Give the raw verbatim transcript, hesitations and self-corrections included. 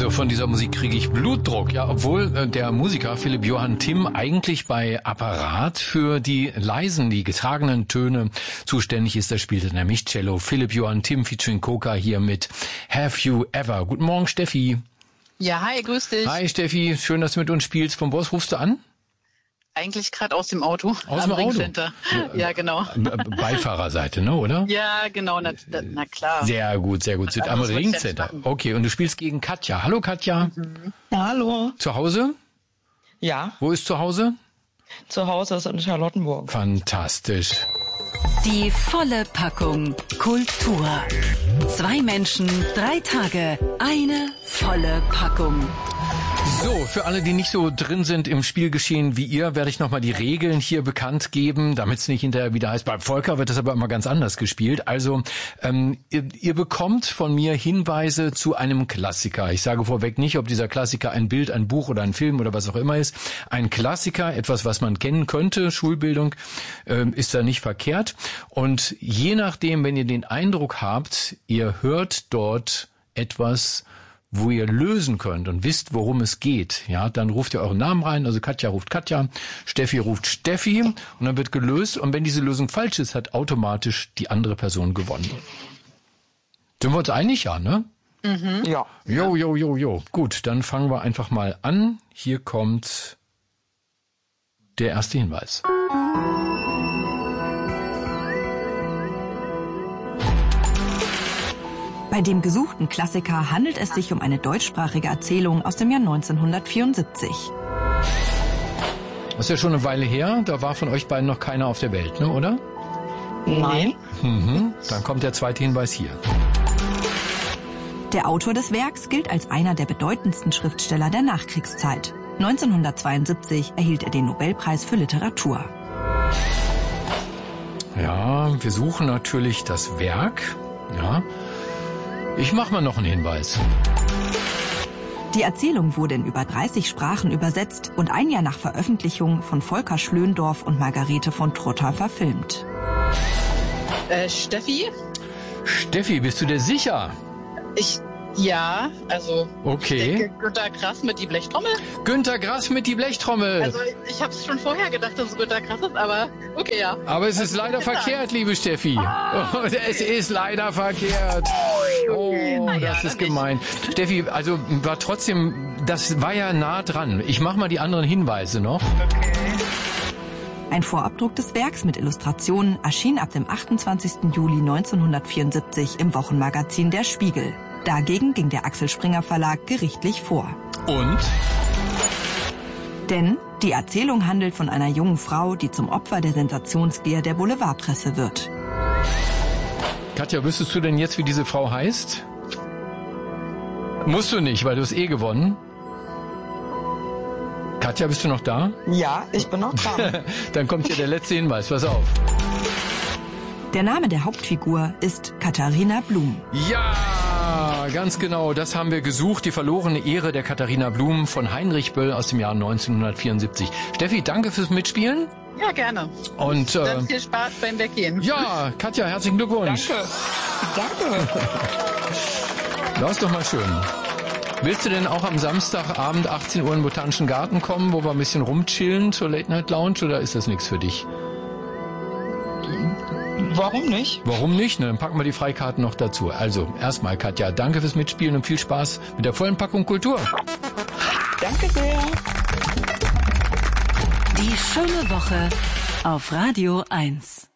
Also von dieser Musik kriege ich Blutdruck. Ja, obwohl äh, der Musiker Philipp Johann Timm eigentlich bei Apparat für die leisen, die getragenen Töne zuständig ist. Da spielt er nämlich Cello. Philipp Johann Timm featuring Coca hier mit Have You Ever. Guten Morgen, Steffi. Ja, hi, grüß dich. Hi, Steffi. Schön, dass du mit uns spielst. Von wo aus rufst du an? Eigentlich gerade aus dem Auto. Aus dem Auto? Ja, genau. Beifahrerseite, ne, oder? Ja, genau, na, na klar. Sehr gut, sehr gut. Am Ringcenter. Okay, und du spielst gegen Katja. Hallo, Katja. Mhm. Ja, hallo. Zu Hause? Ja. Wo ist zu Hause? Zu Hause ist in Charlottenburg. Fantastisch. Die volle Packung Kultur. Zwei Menschen, drei Tage, eine volle Packung. So, für alle, die nicht so drin sind im Spielgeschehen wie ihr, werde ich nochmal die Regeln hier bekannt geben, damit es nicht hinterher wieder heißt, bei Volker wird das aber immer ganz anders gespielt. Also, ähm, ihr, ihr bekommt von mir Hinweise zu einem Klassiker. Ich sage vorweg nicht, ob dieser Klassiker ein Bild, ein Buch oder ein Film oder was auch immer ist. Ein Klassiker, etwas, was man kennen könnte, Schulbildung, ähm, ist da nicht verkehrt. Und je nachdem, wenn ihr den Eindruck habt, ihr hört dort etwas, wo ihr lösen könnt und wisst, worum es geht, ja, dann ruft ihr euren Namen rein, also Katja ruft Katja, Steffi ruft Steffi und dann wird gelöst und wenn diese Lösung falsch ist, hat automatisch die andere Person gewonnen. Sind wir uns einig, ja, ne? Mhm. Ja. Jo, jo, jo, jo. Gut, dann fangen wir einfach mal an. Hier kommt der erste Hinweis. Bei dem gesuchten Klassiker handelt es sich um eine deutschsprachige Erzählung aus dem Jahr neunzehnhundertvierundsiebzig. Das ist ja schon eine Weile her, da war von euch beiden noch keiner auf der Welt, ne, oder? Nein. Mhm. Dann kommt der zweite Hinweis hier. Der Autor des Werks gilt als einer der bedeutendsten Schriftsteller der Nachkriegszeit. neunzehnhundertzweiundsiebzig erhielt er den Nobelpreis für Literatur. Ja, wir suchen natürlich das Werk, ja. Ich mach mal noch einen Hinweis. Die Erzählung wurde in über dreißig Sprachen übersetzt und ein Jahr nach Veröffentlichung von Volker Schlöndorff und Margarete von Trotta verfilmt. Äh, Steffi? Steffi, bist du dir sicher? Ich, ja, also... Okay. Ich denke, Günter Grass mit die Blechtrommel? Günter Grass mit die Blechtrommel. Also ich habe es schon vorher gedacht, dass es Günter Grass ist, aber okay, ja. Aber es ist leider verkehrt, liebe Steffi. Oh, es ist leider verkehrt. Oh, das ist gemein. Steffi, also war trotzdem, das war ja nah dran. Ich mach mal die anderen Hinweise noch. Ein Vorabdruck des Werks mit Illustrationen erschien ab dem achtundzwanzigsten Juli neunzehnhundertvierundsiebzig im Wochenmagazin Der Spiegel. Dagegen ging der Axel Springer Verlag gerichtlich vor. Und? Denn die Erzählung handelt von einer jungen Frau, die zum Opfer der Sensationsgier der Boulevardpresse wird. Katja, wüsstest du denn jetzt, wie diese Frau heißt? Musst du nicht, weil du es eh gewonnen. Katja, bist du noch da? Ja, ich bin noch da. Dann kommt hier der letzte Hinweis, pass auf. Der Name der Hauptfigur ist Katharina Blum. Ja, ganz genau, das haben wir gesucht. Die verlorene Ehre der Katharina Blum von Heinrich Böll aus dem Jahr neunzehnhundertvierundsiebzig. Steffi, danke fürs Mitspielen. Ja, gerne. Und äh, dann viel Spaß beim Weggehen. Ja, Katja, herzlichen Glückwunsch. Danke. Danke. Das ist doch mal schön. Willst du denn auch am Samstagabend achtzehn Uhr in den Botanischen Garten kommen, wo wir ein bisschen rumchillen zur Late Night Lounge, oder ist das nichts für dich? Warum nicht? Warum nicht? Ne, dann packen wir die Freikarten noch dazu. Also, erstmal, Katja, danke fürs Mitspielen und viel Spaß mit der vollen Packung Kultur. Danke sehr. Die schöne Woche auf Radio eins.